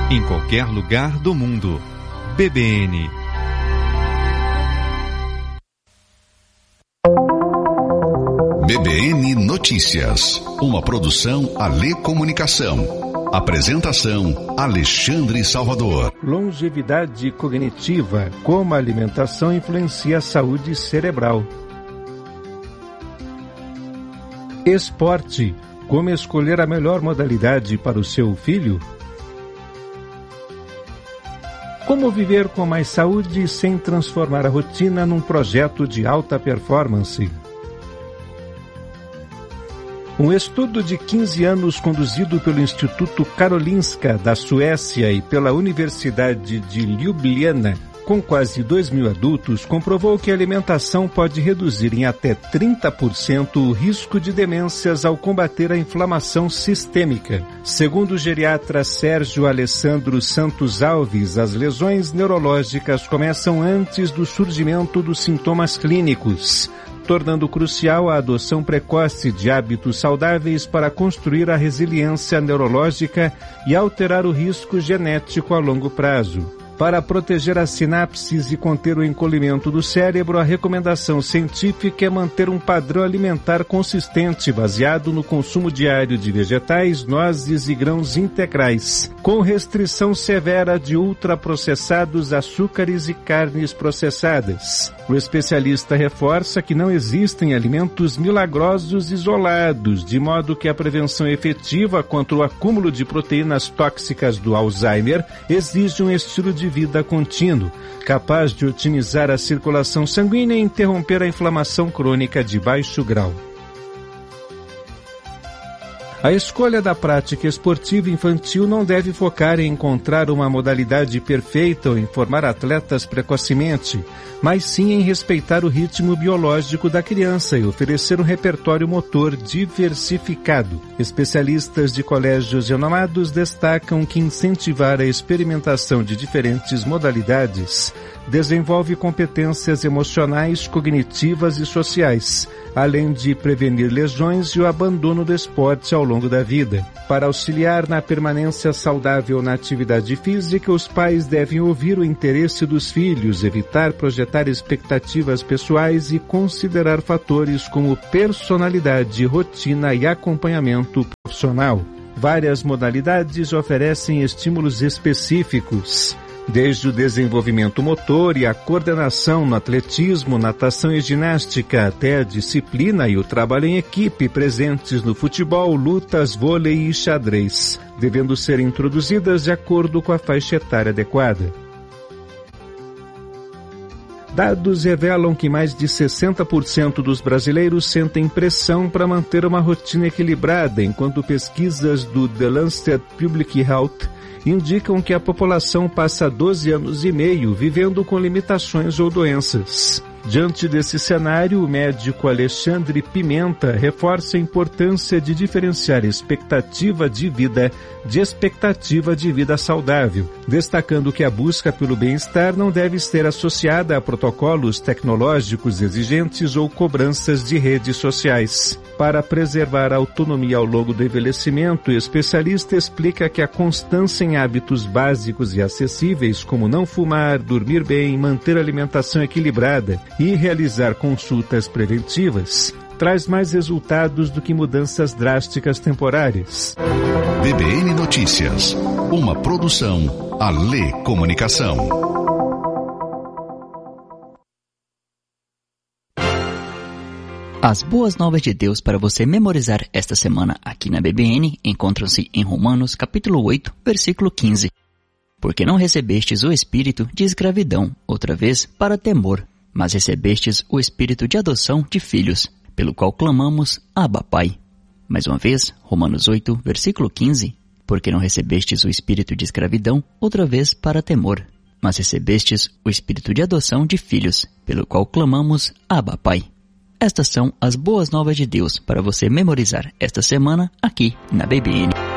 em qualquer lugar do mundo. BBN. BBN Notícias, uma produção Alê Comunicação. Apresentação Alexandre Salvador. Longevidade cognitiva, como a alimentação influencia a saúde cerebral. Esporte, como escolher a melhor modalidade para o seu filho? Como viver com mais saúde sem transformar a rotina num projeto de alta performance? Um estudo de 15 anos conduzido pelo Instituto Karolinska da Suécia e pela Universidade de Ljubljana, com quase 2.000 adultos, comprovou que a alimentação pode reduzir em até 30% o risco de demências ao combater a inflamação sistêmica. Segundo o geriatra Sérgio Alessandro Santos Alves, as lesões neurológicas começam antes do surgimento dos sintomas clínicos, tornando crucial a adoção precoce de hábitos saudáveis para construir a resiliência neurológica e alterar o risco genético a longo prazo. Para proteger as sinapses e conter o encolhimento do cérebro, a recomendação científica é manter um padrão alimentar consistente baseado no consumo diário de vegetais, nozes e grãos integrais, com restrição severa de ultraprocessados, açúcares e carnes processadas. O especialista reforça que não existem alimentos milagrosos isolados, de modo que a prevenção efetiva contra o acúmulo de proteínas tóxicas do Alzheimer exige um estilo de vida contínuo, capaz de otimizar a circulação sanguínea e interromper a inflamação crônica de baixo grau. A escolha da prática esportiva infantil não deve focar em encontrar uma modalidade perfeita ou em formar atletas precocemente, mas sim em respeitar o ritmo biológico da criança e oferecer um repertório motor diversificado. Especialistas de colégios renomados destacam que incentivar a experimentação de diferentes modalidades desenvolve competências emocionais, cognitivas e sociais, além de prevenir lesões e o abandono do esporte ao longo da vida. Para auxiliar na permanência saudável na atividade física, os pais devem ouvir o interesse dos filhos, evitar projetar expectativas pessoais e considerar fatores como personalidade, rotina e acompanhamento profissional. Várias modalidades oferecem estímulos específicos, desde o desenvolvimento motor e a coordenação no atletismo, natação e ginástica, até a disciplina e o trabalho em equipe presentes no futebol, lutas, vôlei e xadrez, devendo ser introduzidas de acordo com a faixa etária adequada. Dados revelam que mais de 60% dos brasileiros sentem pressão para manter uma rotina equilibrada, enquanto pesquisas do The Lancet Public Health indicam que a população passa 12 anos e meio vivendo com limitações ou doenças. Diante desse cenário, o médico Alexandre Pimenta reforça a importância de diferenciar expectativa de vida de expectativa de vida saudável, destacando que a busca pelo bem-estar não deve ser associada a protocolos tecnológicos exigentes ou cobranças de redes sociais. Para preservar a autonomia ao longo do envelhecimento, o especialista explica que a constância em hábitos básicos e acessíveis, como não fumar, dormir bem, manter a alimentação equilibrada e realizar consultas preventivas, traz mais resultados do que mudanças drásticas temporárias. BBN Notícias, uma produção Alê Comunicação. As boas novas de Deus para você memorizar esta semana aqui na BBN encontram-se em Romanos capítulo 8, versículo 15. Porque não recebestes o espírito de escravidão, outra vez, para temor, mas recebestes o espírito de adoção de filhos, pelo qual clamamos, Abba, Pai. Mais uma vez, Romanos 8, versículo 15. Porque não recebestes o espírito de escravidão, outra vez, para temor, mas recebestes o espírito de adoção de filhos, pelo qual clamamos, Abba, Pai. Estas são as boas novas de Deus para você memorizar esta semana aqui na BBN.